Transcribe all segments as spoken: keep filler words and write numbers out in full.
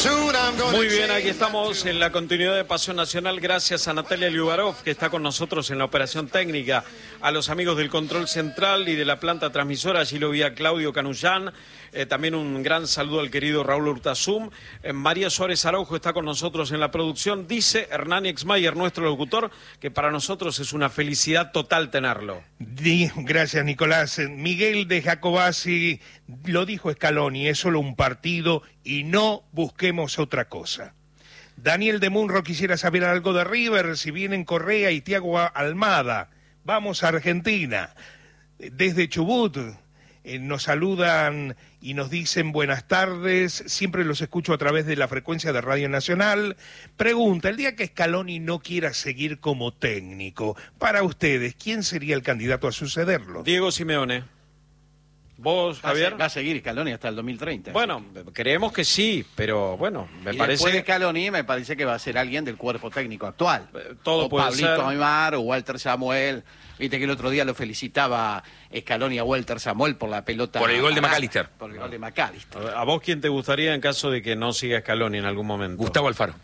Muy bien, aquí estamos en la continuidad de Pasión Nacional, gracias a Natalia Liubarov, que está con nosotros en la operación técnica, a los amigos del control central y de la planta transmisora. Allí lo vi a Claudio Canullán, eh, también un gran saludo al querido Raúl Urtasum. eh, María Suárez Araujo está con nosotros en la producción. Dice Hernán Exmayer, nuestro locutor, que para nosotros es una felicidad total tenerlo. Gracias, Nicolás. Miguel de Jacobasi lo dijo Scaloni, es solo un partido y no busquemos otra cosa. Daniel de Munro quisiera saber algo de River, si vienen Correa y Thiago Almada. Vamos a Argentina. Desde Chubut eh, nos saludan y nos dicen buenas tardes, siempre los escucho a través de la frecuencia de Radio Nacional. Pregunta, el día que Scaloni no quiera seguir como técnico, para ustedes, ¿quién sería el candidato a sucederlo? Diego Simeone. ¿Vos, Javier? Va a seguir Scaloni hasta el dos mil treinta. Bueno, creemos que sí, pero bueno, me y parece... después de Scaloni me parece que va a ser alguien del cuerpo técnico actual. Todo o puede Pablito ser. Aymar o Walter Samuel. Viste que el otro día lo felicitaba Scaloni a Walter Samuel por la pelota... Por el gol de McAllister. Por el gol de McAllister. ¿A vos quién te gustaría en caso de que no siga Scaloni en algún momento? Gustavo Alfaro.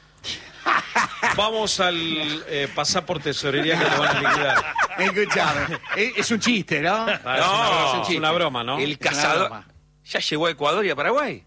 Vamos al eh, pasar por tesorería que te van a liquidar. Escuchame, es, es un chiste, ¿no? Ah, es, una, es, un es una broma, ¿no? El cazador ya llegó a Ecuador y a Paraguay.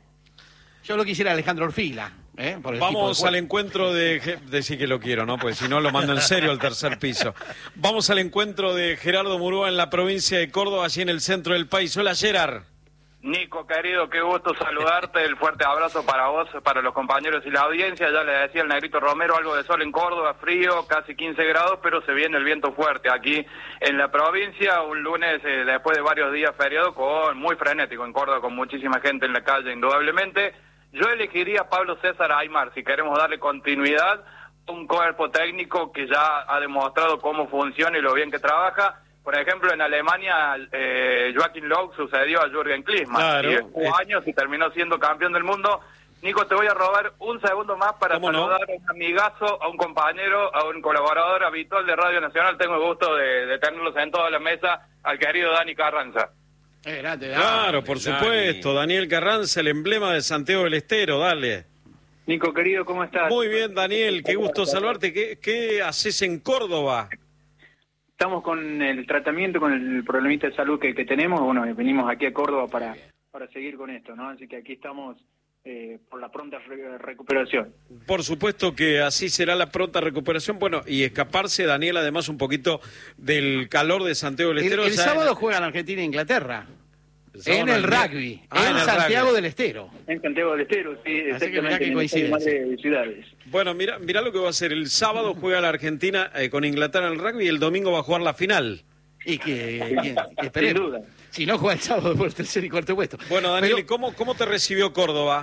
Yo lo quisiera Alejandro Orfila. ¿eh? Por el Vamos tipo de al encuentro de... Decir que lo quiero, ¿no? Pues si no lo mando en serio al tercer piso. Vamos al encuentro de Gerardo Murúa en la provincia de Córdoba, allí en el centro del país. Hola, Gerard. Nico, querido, qué gusto saludarte, el fuerte abrazo para vos, para los compañeros y la audiencia. Ya le decía el Negrito Romero, algo de sol en Córdoba, frío, casi quince grados, pero se viene el viento fuerte aquí en la provincia, un lunes eh, después de varios días feriados, con muy frenético en Córdoba, con muchísima gente en la calle, indudablemente. Yo elegiría a Pablo César Aymar, si queremos darle continuidad, un cuerpo técnico que ya ha demostrado cómo funciona y lo bien que trabaja. Por ejemplo, en Alemania, eh, Joachim Löw sucedió a Jürgen Klinsmann. Claro, y jugó es... años y terminó siendo campeón del mundo. Nico, te voy a robar un segundo más para saludar no? a un amigazo, a un compañero, a un colaborador habitual de Radio Nacional. Tengo el gusto de, de tenerlo sentado a la mesa, al querido Dani Carranza. Eh, grande, Dani, claro, por Dani. supuesto. Daniel Carranza, el emblema de Santiago del Estero. Dale. Nico, querido, ¿cómo estás? Muy bien, Daniel. Qué gusto saludarte. ¿Qué, qué haces en Córdoba? Estamos con el tratamiento, con el problemita de salud que, que tenemos. Bueno, venimos aquí a Córdoba para, para seguir con esto, ¿no? Así que aquí estamos eh, por la pronta re recuperación. Por supuesto que así será la pronta recuperación. Bueno, y escaparse, Daniel, además un poquito del calor de Santiago del Estero. El, el sábado en... juegan Argentina e Inglaterra. En el rugby, ah, en, en el Santiago rugby. del Estero. En Santiago del Estero, sí, así que mirá que coincidencia. Bueno, mira, mira lo que va a hacer. El sábado juega la Argentina eh, con Inglaterra en el rugby y el domingo va a jugar la final. Y que, que, que esperemos. Sin duda. Si no juega el sábado por el tercer y cuarto puesto. Bueno, Daniel, Pero... ¿cómo, ¿cómo te recibió Córdoba?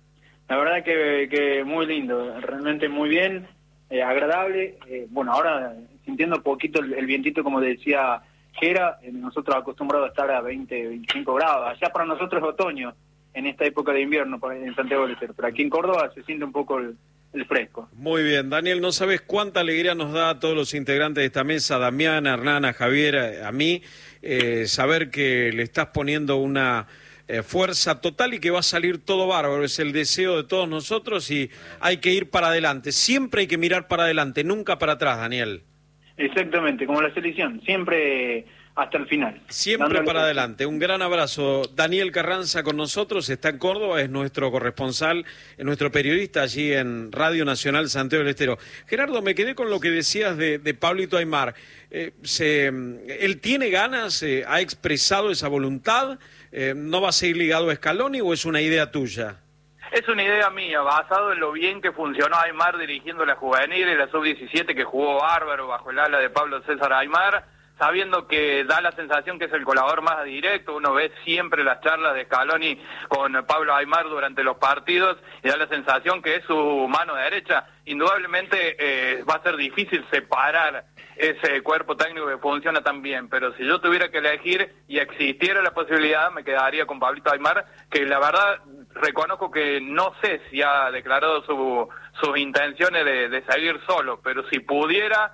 La verdad que, que muy lindo, realmente muy bien, eh, agradable. Eh, bueno, ahora sintiendo un poquito el, el vientito, como decía Gera, eh, nosotros acostumbrados a estar a veinte, veinticinco grados. Allá para nosotros es otoño, en esta época de invierno en Santiago del Estero. Pero aquí en Córdoba se siente un poco el, el fresco. Muy bien, Daniel, no sabes cuánta alegría nos da a todos los integrantes de esta mesa, a Damián, a Hernán, a Javier, a mí, eh, saber que le estás poniendo una eh, fuerza total y que va a salir todo bárbaro. Es el deseo de todos nosotros y hay que ir para adelante. Siempre hay que mirar para adelante, nunca para atrás, Daniel. Exactamente, como la selección, siempre hasta el final. Siempre para adelante. Un gran abrazo. Daniel Carranza con nosotros, está en Córdoba, es nuestro corresponsal, es nuestro periodista allí en Radio Nacional Santiago del Estero. Gerardo, me quedé con lo que decías de, de Pablito Aymar. Eh, se, ¿Él tiene ganas? Eh, ¿Ha expresado esa voluntad? Eh, ¿No va a seguir ligado a Scaloni o es una idea tuya? Es una idea mía, basado en lo bien que funcionó Aymar dirigiendo la juvenil y la sub diecisiete, que jugó bárbaro bajo el ala de Pablo César Aymar, sabiendo que da la sensación que es el colaborador más directo. Uno ve siempre las charlas de Scaloni con Pablo Aymar durante los partidos y da la sensación que es su mano derecha. Indudablemente eh, va a ser difícil separar ese cuerpo técnico que funciona tan bien, pero si yo tuviera que elegir y existiera la posibilidad, me quedaría con Pablito Aymar, que la verdad reconozco que no sé si ha declarado su, sus intenciones de, de seguir solo, pero si pudiera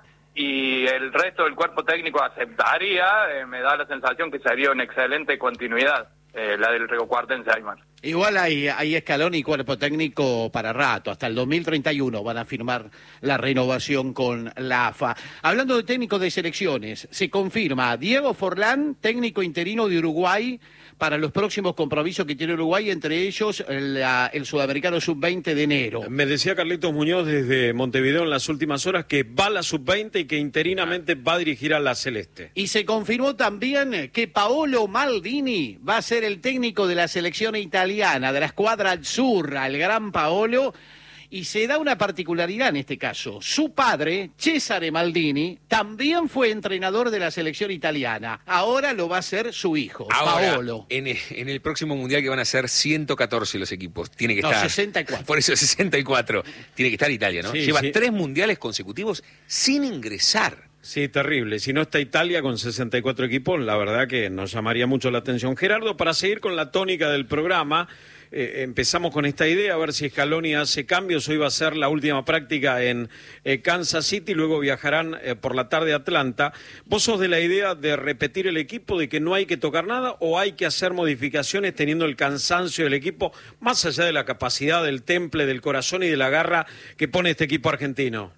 y el resto del cuerpo técnico aceptaría, eh, me da la sensación que sería una excelente continuidad, eh, la del riocuartense Aymar. Igual hay, hay Scaloni y cuerpo técnico para rato, hasta el dos mil treinta y uno van a firmar la renovación con la A F A. Hablando de técnicos de selecciones, se confirma Diego Forlán, técnico interino de Uruguay, para los próximos compromisos que tiene Uruguay, entre ellos la, el sudamericano sub veinte de enero. Me decía Carlitos Muñoz desde Montevideo en las últimas horas que va a la sub veinte y que interinamente va a dirigir a la Celeste. Y se confirmó también que Paolo Maldini va a ser el técnico de la selección italiana, de la escuadra azzurra, el gran Paolo. Y se da una particularidad en este caso. Su padre, Cesare Maldini, también fue entrenador de la selección italiana. Ahora lo va a hacer su hijo, Ahora, Paolo. En el, en el próximo Mundial, que van a ser ciento catorce los equipos, tiene que No, estar... sesenta y cuatro. Por eso, sesenta y cuatro. Tiene que estar Italia, ¿no? Sí, Lleva sí. tres Mundiales consecutivos sin ingresar. Sí, terrible. Si no está Italia con sesenta y cuatro equipos, la verdad que nos llamaría mucho la atención. Gerardo, para seguir con la tónica del programa, eh, empezamos con esta idea, a ver si Scaloni hace cambios. Hoy va a ser la última práctica en eh, Kansas City, luego viajarán eh, por la tarde a Atlanta. ¿Vos sos de la idea de repetir el equipo, de que no hay que tocar nada, o hay que hacer modificaciones teniendo el cansancio del equipo, más allá de la capacidad del temple, del corazón y de la garra que pone este equipo argentino?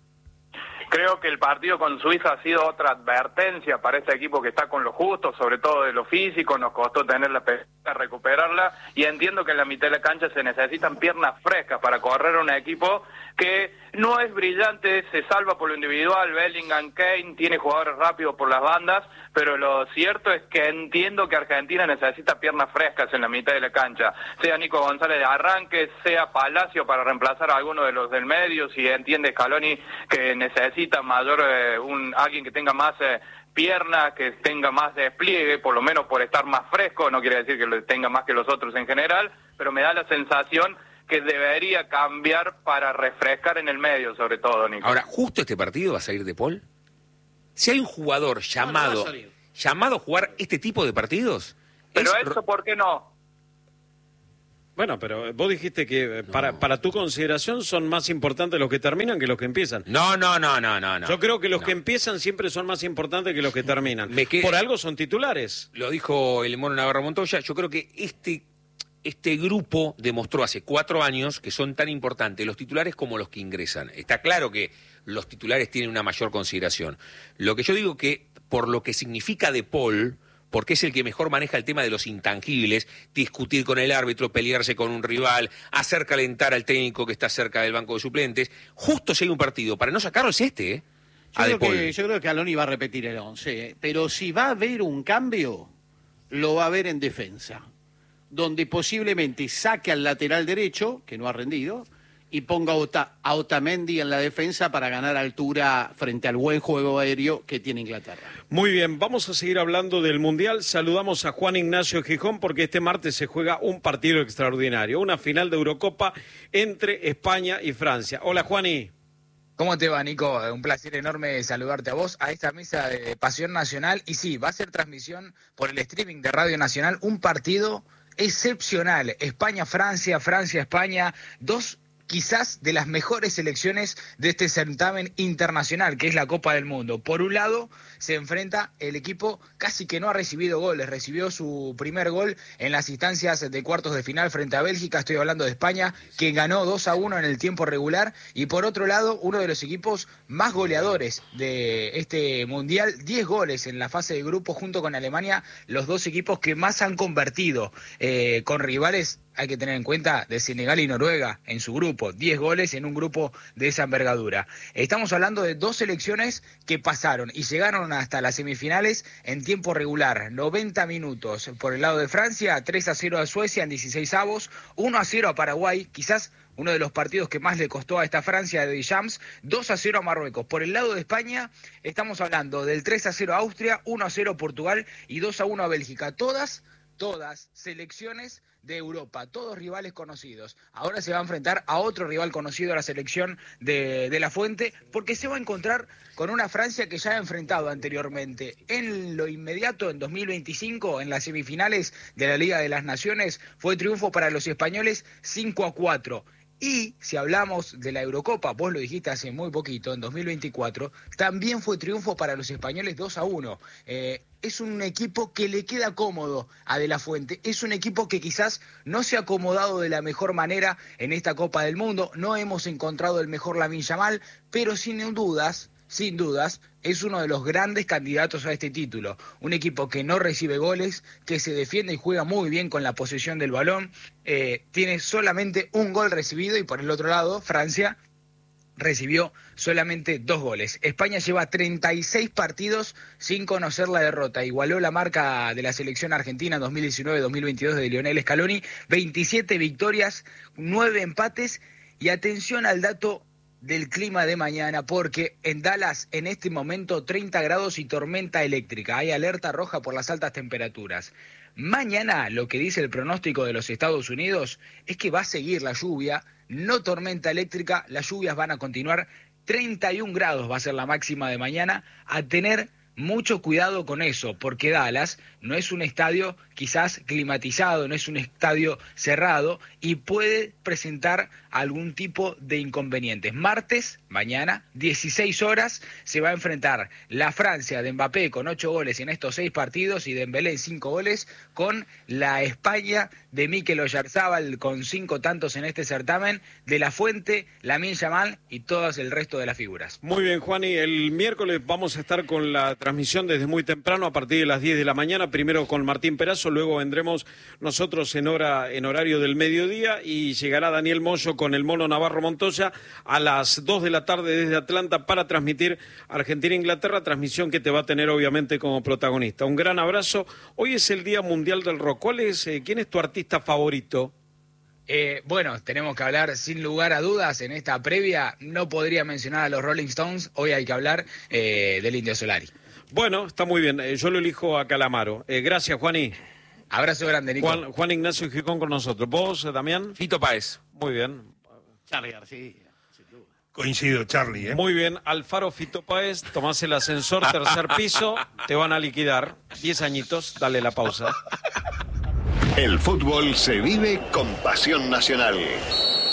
Creo que el partido con Suiza ha sido otra advertencia para este equipo que está con lo justo, sobre todo de lo físico. Nos costó tener la pelota, recuperarla, y entiendo que en la mitad de la cancha se necesitan piernas frescas para correr un equipo que no es brillante, se salva por lo individual. Bellingham, Kane, tiene jugadores rápidos por las bandas, pero lo cierto es que entiendo que Argentina necesita piernas frescas en la mitad de la cancha, sea Nico González de arranque, sea Palacio para reemplazar a alguno de los del medio, si entiende Scaloni que necesita mayor, eh, un alguien que tenga más eh, piernas, que tenga más despliegue, por lo menos por estar más fresco. No quiere decir que lo tenga más que los otros en general, pero me da la sensación que debería cambiar para refrescar en el medio, sobre todo, Nico. Ahora, justo este partido va a salir de Paul. Si hay un jugador llamado, No, no va a salir. llamado a jugar este tipo de partidos... Pero es... eso, ¿por qué no? Bueno, pero vos dijiste que eh, para, para tu consideración son más importantes los que terminan que los que empiezan. No, no, no, no, no. no. Yo creo que los No. que empiezan siempre son más importantes que los que terminan. Me qued- Por algo son titulares. Lo dijo el Mono Navarro Montoya. Yo creo que este, este grupo demostró hace cuatro años que son tan importantes los titulares como los que ingresan. Está claro que los titulares tienen una mayor consideración. Lo que yo digo que, por lo que significa De Paul, porque es el que mejor maneja el tema de los intangibles, discutir con el árbitro, pelearse con un rival, hacer calentar al técnico que está cerca del banco de suplentes, justo si hay un partido, para no sacarlo es este, ¿eh? Yo A De creo, Paul. que, yo creo que Scaloni va a repetir el once, ¿eh? Pero si va a haber un cambio, lo va a haber en defensa, donde posiblemente saque al lateral derecho, que no ha rendido, y ponga a, Ota, a Otamendi en la defensa para ganar altura frente al buen juego aéreo que tiene Inglaterra. Muy bien, vamos a seguir hablando del Mundial. Saludamos a Juan Ignacio Gijón porque este martes se juega un partido extraordinario, una final de Eurocopa entre España y Francia. Hola, Juani. ¿Cómo te va, Nico? Un placer enorme saludarte a vos, a esta mesa de Pasión Nacional. Y sí, va a ser transmisión por el streaming de Radio Nacional, un partido excepcional. España-Francia, Francia-España, dos quizás de las mejores selecciones de este certamen internacional, que es la Copa del Mundo. Por un lado, se enfrenta el equipo casi que no ha recibido goles, recibió su primer gol en las instancias de cuartos de final frente a Bélgica, estoy hablando de España, que ganó dos a uno en el tiempo regular, y por otro lado, uno de los equipos más goleadores de este Mundial, diez goles en la fase de grupo junto con Alemania, los dos equipos que más han convertido eh, con rivales, hay que tener en cuenta, de Senegal y Noruega en su grupo, diez goles en un grupo de esa envergadura. Estamos hablando de dos selecciones que pasaron y llegaron hasta las semifinales en tiempo regular, noventa minutos por el lado de Francia, tres a cero a Suecia en dieciséis avos, uno a cero a Paraguay, quizás uno de los partidos que más le costó a esta Francia de Deschamps, dos a cero a Marruecos. Por el lado de España estamos hablando del tres a cero a Austria, uno a cero a Portugal y dos a uno a Bélgica. Todas, todas selecciones de Europa, todos rivales conocidos. Ahora se va a enfrentar a otro rival conocido, a la selección de, de La Fuente, porque se va a encontrar con una Francia que ya ha enfrentado anteriormente. En lo inmediato, en dos mil veinticinco, en las semifinales de la Liga de las Naciones, fue triunfo para los españoles cinco a cuatro. Y si hablamos de la Eurocopa, vos lo dijiste hace muy poquito, en dos mil veinticuatro, también fue triunfo para los españoles dos a uno. Eh, es un equipo que le queda cómodo a De La Fuente, es un equipo que quizás no se ha acomodado de la mejor manera en esta Copa del Mundo, no hemos encontrado el mejor Lamine Yamal, pero sin dudas... Sin dudas, es uno de los grandes candidatos a este título. Un equipo que no recibe goles, que se defiende y juega muy bien con la posesión del balón. Eh, tiene solamente un gol recibido y por el otro lado, Francia recibió solamente dos goles. España lleva treinta y seis partidos sin conocer la derrota. Igualó la marca de la selección argentina en dos mil diecinueve dos mil veintidós de Lionel Scaloni. veintisiete victorias, nueve empates y atención al dato del clima de mañana, porque en Dallas en este momento treinta grados y tormenta eléctrica. Hay alerta roja por las altas temperaturas. Mañana lo que dice el pronóstico de los Estados Unidos es que va a seguir la lluvia, no tormenta eléctrica, las lluvias van a continuar. treinta y un grados va a ser la máxima de mañana. A tener mucho cuidado con eso, porque Dallas no es un estadio quizás climatizado, no es un estadio cerrado y puede presentar algún tipo de inconvenientes. Martes, mañana, dieciséis horas, se va a enfrentar la Francia de Mbappé con ocho goles en estos seis partidos y Dembélé en cinco goles con la España de Mikel Oyarzabal con cinco tantos en este certamen, De La Fuente, Lamine Yamal y todas el resto de las figuras. Muy bien, Juani, el miércoles vamos a estar con la transmisión desde muy temprano a partir de las diez de la mañana, primero con Martín Perazo, luego vendremos nosotros en hora en horario del mediodía y llegará Daniel Moyo con el Mono Navarro Montoya a las dos de la tarde desde Atlanta para transmitir Argentina-Inglaterra, transmisión que te va a tener obviamente como protagonista. Un gran abrazo. Hoy es el Día Mundial del Rock. ¿Cuál es, eh, quién es tu artista favorito? Eh, bueno, tenemos que hablar sin lugar a dudas en esta previa. No podría mencionar a los Rolling Stones, hoy hay que hablar eh, del Indio Solari. Bueno, está muy bien, eh, yo lo elijo a Calamaro. Eh, gracias, Juaní. Abrazo grande, Nico. Juan, Juan Ignacio Gijón con nosotros. ¿Vos, Damián? Fito Páez. Muy bien. Charly García. Coincido, Charlie. ¿eh? Muy bien, Alfaro Fito Páez, tomás el ascensor, tercer piso, te van a liquidar. Diez añitos, dale la pausa. El fútbol se vive con pasión nacional.